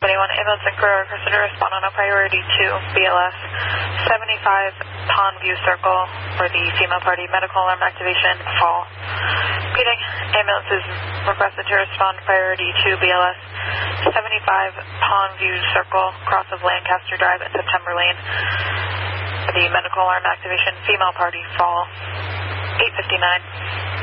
21 ambulance and crew requested to respond on a priority to BLS 75 Pondview Circle for the female party medical alarm activation fall. Repeating, ambulance is requested to respond priority to BLS 75 Pondview Circle, cross of Lancaster Drive and September Lane for the medical alarm activation female party fall 8:59.